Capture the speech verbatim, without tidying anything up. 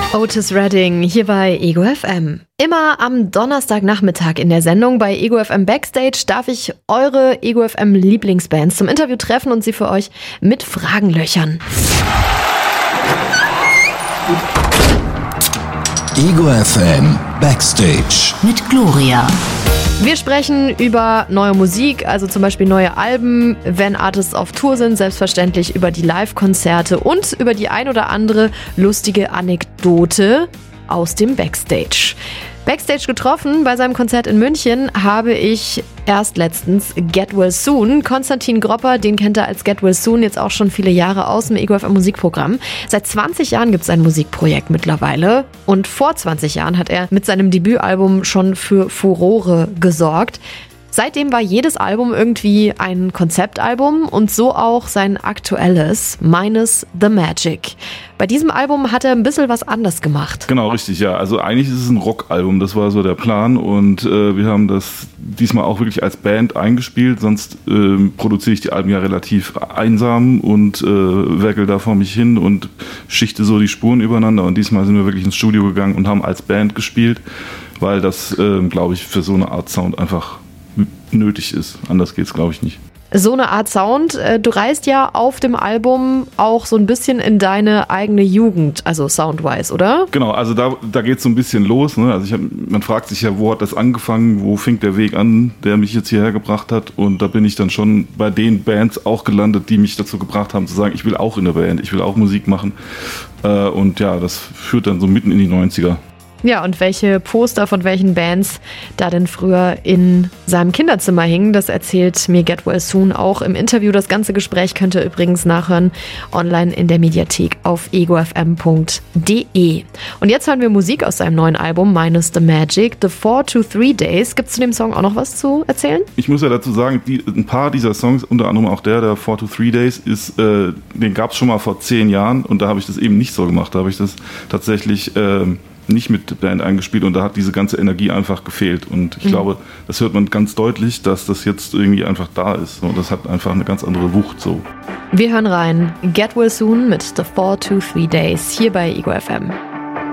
Otis Redding hier bei Ego F M. Immer am Donnerstagnachmittag in der Sendung bei Ego F M Backstage darf ich eure Ego F M Lieblingsbands zum Interview treffen und sie für euch mit Fragen löchern. Ego F M Backstage mit Gloria. Wir sprechen über neue Musik, also zum Beispiel neue Alben, wenn Artists auf Tour sind, selbstverständlich über die Live-Konzerte und über die ein oder andere lustige Anekdote aus dem Backstage. Backstage getroffen bei seinem Konzert in München habe ich erst letztens Get Well Soon. Konstantin Gropper, den kennt er als Get Well Soon jetzt auch schon viele Jahre aus dem Ego F M Musikprogramm. Seit zwanzig Jahren gibt es ein Musikprojekt mittlerweile und vor zwanzig Jahren hat er mit seinem Debütalbum schon für Furore gesorgt. Seitdem war jedes Album irgendwie ein Konzeptalbum und so auch sein aktuelles, Minus the Magic. Bei diesem Album hat er ein bisschen was anders gemacht. Genau, richtig, ja. Also eigentlich ist es ein Rockalbum, das war so der Plan und äh, wir haben das diesmal auch wirklich als Band eingespielt, sonst äh, produziere ich die Alben ja relativ einsam und äh, werkel da vor mich hin und schichte so die Spuren übereinander und diesmal sind wir wirklich ins Studio gegangen und haben als Band gespielt, weil das, äh, glaube ich, für so eine Art Sound einfach nötig ist. Anders geht's, glaube ich, nicht. So eine Art Sound. Du reist ja auf dem Album auch so ein bisschen in deine eigene Jugend, also soundwise, oder? Genau, also da, da geht's so ein bisschen los. Ne? Also ich hab, man fragt sich ja, wo hat das angefangen, wo fing der Weg an, der mich jetzt hierher gebracht hat, und da bin ich dann schon bei den Bands auch gelandet, die mich dazu gebracht haben zu sagen, ich will auch in der Band, ich will auch Musik machen, und ja, das führt dann so mitten in die neunziger. Ja, und welche Poster von welchen Bands da denn früher in seinem Kinderzimmer hingen, das erzählt mir Get Well Soon auch im Interview. Das ganze Gespräch könnt ihr übrigens nachhören online in der Mediathek auf ego f m punkt d e. Und jetzt hören wir Musik aus seinem neuen Album Minus the Magic, The Four to Three Days. Gibt es zu dem Song auch noch was zu erzählen? Ich muss ja dazu sagen, die, ein paar dieser Songs, unter anderem auch der, der Four to Three Days, ist, äh, den gab es schon mal vor zehn Jahren und da habe ich das eben nicht so gemacht. Da habe ich das tatsächlich äh, nicht mit der Band eingespielt und da hat diese ganze Energie einfach gefehlt und ich mhm. glaube, das hört man ganz deutlich, dass das jetzt irgendwie einfach da ist und das hat einfach eine ganz andere Wucht so. Wir hören rein. Get Well Soon mit The Four to Three Days hier bei Ego F M.